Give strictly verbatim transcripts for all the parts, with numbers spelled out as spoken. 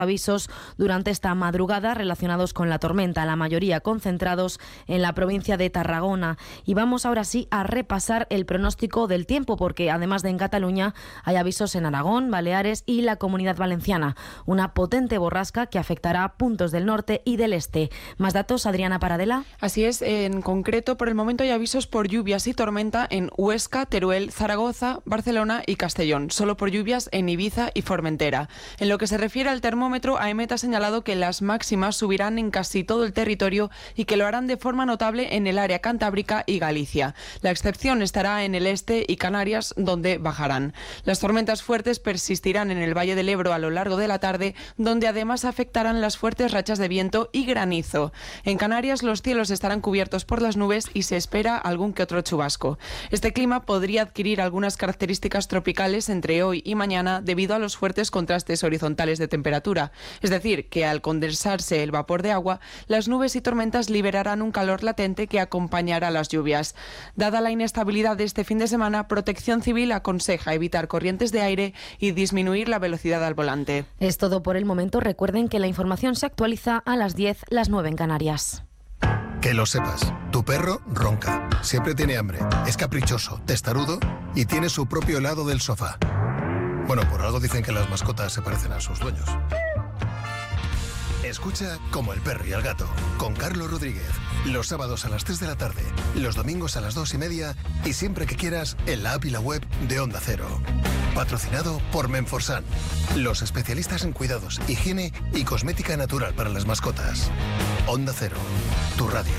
avisos durante esta madrugada relacionados con la tormenta, la mayoría concentrados en la provincia de Tarragona. Y vamos ahora sí a repasar el pronóstico del tiempo, porque además de en Cataluña hay avisos en Aragón, Baleares y la Comunidad Valenciana. Una potente borrasca que afectará a puntos del norte y del este. Más datos, Adriana Paradela. Así es, en concreto por el momento hay avisos por lluvias y tormenta en Huesca, Teruel, Zaragoza, Barcelona y Castellón. Solo por lluvias en Ibiza y Formentera. En lo que se refiere al termómetro, AEMET ha señalado que las máximas subirán en casi todo el territorio y que lo harán de forma notable en el área cantábrica y Galicia. La excepción estará en el este y Canarias, donde bajarán. Las tormentas fuertes persistirán en el Valle del Ebro a lo largo de la tarde, donde además afectarán las fuertes rachas de viento y granizo. En Canarias los cielos estarán cubiertos por las nubes y se espera algún que otro chubasco. Este clima podría adquirir algunas características tropicales entre hoy y mañana debido a los fuertes contrastes horizontales de temperatura. Es decir, que al condensarse el vapor de agua, las nubes y tormentas liberarán un calor latente que acompañará las lluvias. Dada la inestabilidad de este fin de semana, Protección Civil aconseja evitar corrientes de aire y disminuir la velocidad al volante. Es todo por el momento. Recuerden que la información se actualiza a las diez, las nueve en Canarias. Que lo sepas, tu perro ronca, siempre tiene hambre, es caprichoso, testarudo y tiene su propio helado del sofá. Bueno, por algo dicen que las mascotas se parecen a sus dueños. Escucha Como el perro y el gato, con Carlos Rodríguez, los sábados a las tres de la tarde, los domingos a las dos y media y siempre que quieras en la app y la web de Onda Cero. Patrocinado por Menforsan, los especialistas en cuidados, higiene y cosmética natural para las mascotas. Onda Cero, tu radio.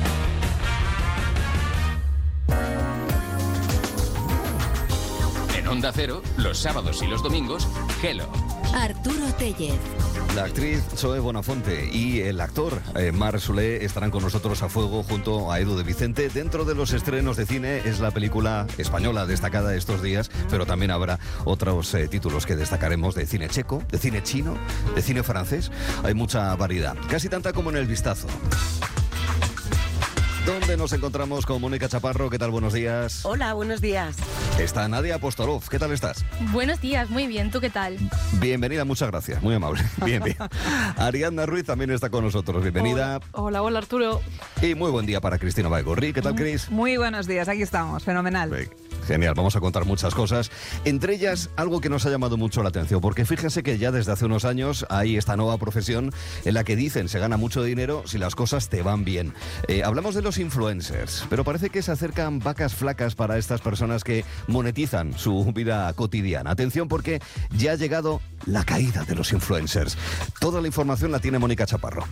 En Onda Cero, los sábados y los domingos, Hello. Arturo Tellez. La actriz Zoe Bonafonte y el actor eh, Marc Solé estarán con nosotros a fuego junto a Edu de Vicente. Dentro de los estrenos de cine es la película española destacada estos días, pero también habrá otros eh, títulos que destacaremos de cine checo, de cine chino, de cine francés. Hay mucha variedad, casi tanta como en El Vistazo. ¿Dónde nos encontramos con Mónica Chaparro? ¿Qué tal? Buenos días. Hola, buenos días. Está Nadia Apostolov. ¿Qué tal estás? Buenos días, muy bien. ¿Tú qué tal? Bienvenida, muchas gracias. Muy amable. Bien, bien. Ariadna Ruiz también está con nosotros. Bienvenida. Hola, hola, hola Arturo. Y muy buen día para Cristina Baigorri. ¿Qué tal, Cris? Muy buenos días, aquí estamos. Fenomenal. Bien. Genial, vamos a contar muchas cosas. Entre ellas, algo que nos ha llamado mucho la atención, porque fíjense que ya desde hace unos años hay esta nueva profesión en la que dicen se gana mucho dinero si las cosas te van bien. Eh, hablamos de los influencers, pero parece que se acercan vacas flacas para estas personas que monetizan su vida cotidiana. Atención, porque ya ha llegado la caída de los influencers. Toda la información la tiene Mónica Chaparro.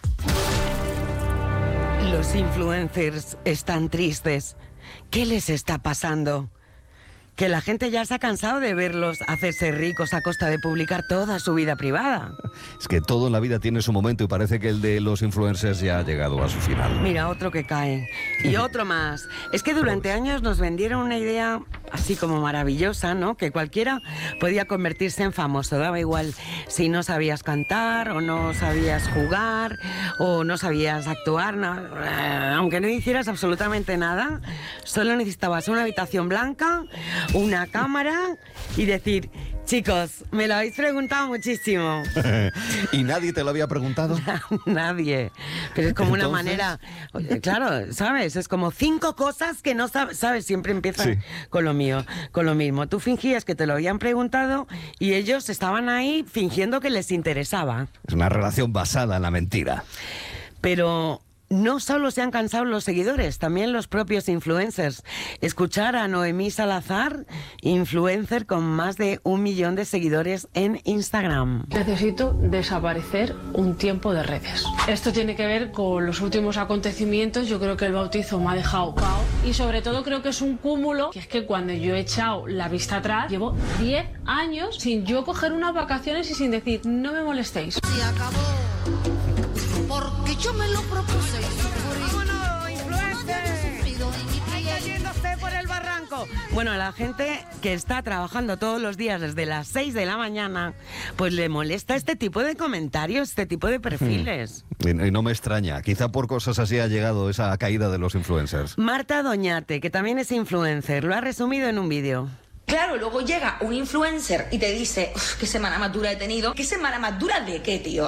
Los influencers están tristes. ¿Qué les está pasando? Que la gente ya se ha cansado de verlos hacerse ricos a costa de publicar toda su vida privada. Es que todo en la vida tiene su momento y parece que el de los influencers ya ha llegado a su final. Mira, otro que cae. Y otro más. Es que durante años nos vendieron una idea así como maravillosa, ¿no? Que cualquiera podía convertirse en famoso. Daba igual si no sabías cantar o no sabías jugar o no sabías actuar. No, aunque no hicieras absolutamente nada, solo necesitabas una habitación blanca, una cámara y decir: chicos, me lo habéis preguntado muchísimo. ¿Y nadie te lo había preguntado? Nadie. Pero es como ¿Entonces? una manera... Claro, ¿sabes? Es como cinco cosas que no sabes. ¿Sabes? Siempre empiezan sí. con lo mío, con lo mismo. Tú fingías que te lo habían preguntado y ellos estaban ahí fingiendo que les interesaba. Es una relación basada en la mentira. Pero... no solo se han cansado los seguidores, también los propios influencers. Escuchar a Noemí Salazar, influencer con más de un millón de seguidores en Instagram. Necesito desaparecer un tiempo de redes. Esto tiene que ver con los últimos acontecimientos. Yo creo que el bautizo me ha dejado cao. Y sobre todo creo que es un cúmulo, que es que cuando yo he echado la vista atrás, llevo diez años sin yo coger unas vacaciones y sin decir, no me molestéis. Se acabó, porque yo me lo propuse. ¡Vámonos, influencer! ¡Yéndose por el barranco! Bueno, a la gente que está trabajando todos los días desde las seis de la mañana, pues le molesta este tipo de comentarios, este tipo de perfiles. Y no me extraña, quizá por cosas así ha llegado esa caída de los influencers. Marta Doñate, que también es influencer, lo ha resumido en un vídeo. Claro, luego llega un influencer y te dice, qué semana más dura he tenido. ¿Qué semana más dura de qué, tío?